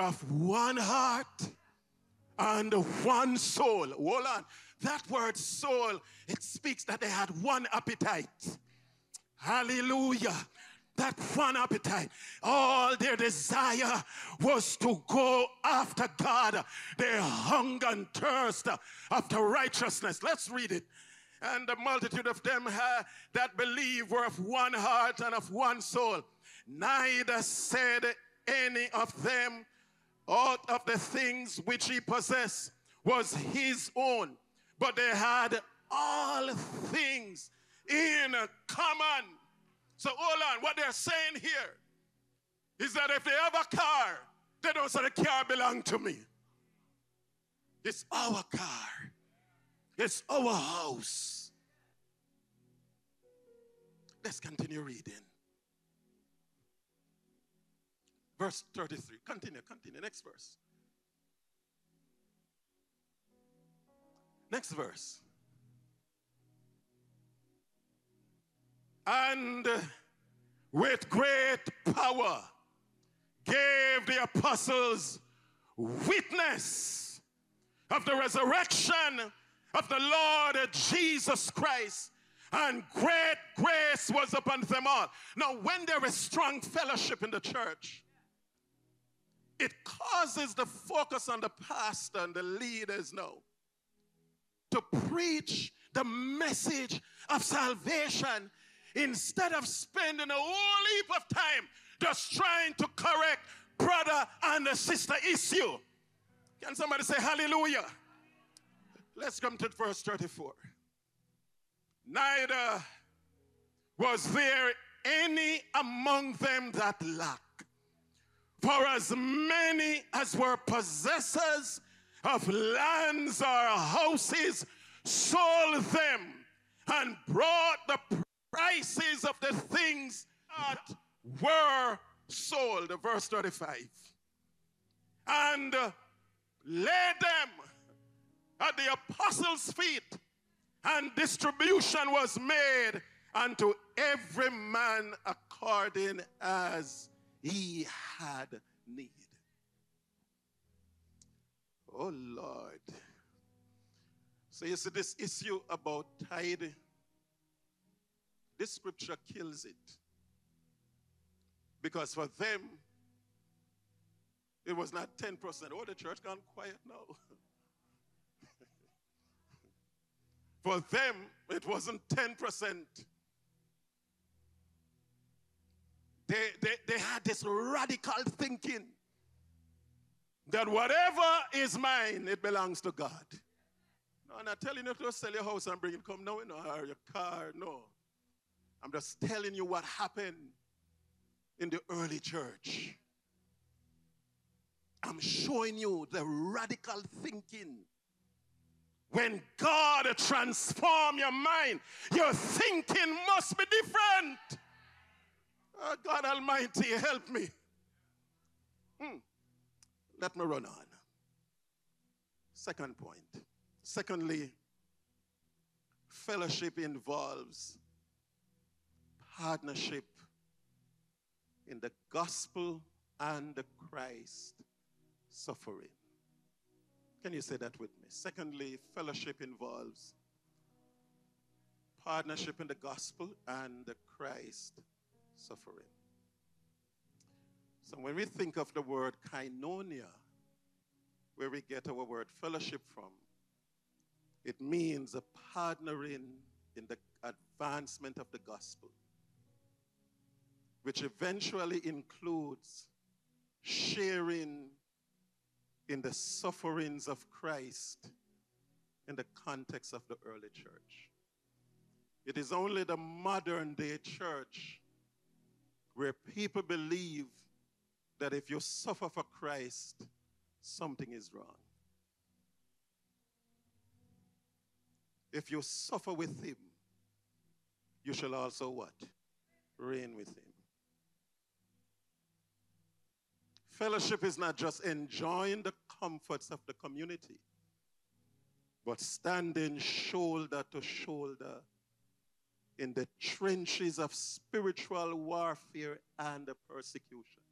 of one heart and one soul. Hold on. That word soul, it speaks that they had one appetite. Hallelujah. That one appetite. All their desire was to go after God. Their hunger and thirst after righteousness. Let's read it. And the multitude of them that believe were of one heart and of one soul. Neither said any of them aught of the things which he possessed was his own, but they had all things in common. So hold on, what they're saying here is that if they have a car, they don't say the car belongs to me. It's our car. It's our house. Let's continue reading. Verse 33. Continue. Next verse. Next verse. And with great power gave the apostles witness of the resurrection of the Lord Jesus Christ, and great grace was upon them all. Now, when there is strong fellowship in the church, it causes the focus on the pastor and the leaders now to preach the message of salvation instead of spending a whole heap of time just trying to correct brother and the sister issue. Can somebody say hallelujah? Let's come to verse 34. Neither was there any among them that lacked. For as many as were possessors of lands or houses sold them and brought the prices of the things that were sold. Verse 35. And laid them at the apostles' feet, and distribution was made unto every man according as he had need. Oh Lord. So you see this issue about tithing, this scripture kills it. Because for them, it was not 10%. Oh, the church gone quiet now. For them, it wasn't 10%. They had this radical thinking that whatever is mine, it belongs to God. No, I'm not telling you to sell your house and bring it come now, or your car, no. I'm just telling you what happened in the early church. I'm showing you the radical thinking. When God transforms your mind, your thinking must be different. Oh, God Almighty, help me. Let me run on. Second point. Secondly, fellowship involves partnership in the gospel and the Christ suffering. Can you say that with me? Secondly, fellowship involves partnership in the gospel and the Christ suffering. So when we think of the word koinonia, where we get our word fellowship from, it means a partnering in the advancement of the gospel, which eventually includes sharing in the sufferings of Christ in the context of the early church. It is only the modern day church where people believe that if you suffer for Christ, something is wrong. If you suffer with him, you shall also what? Reign with him. Fellowship is not just enjoying the comforts of the community, but standing shoulder to shoulder in the trenches of spiritual warfare and persecution.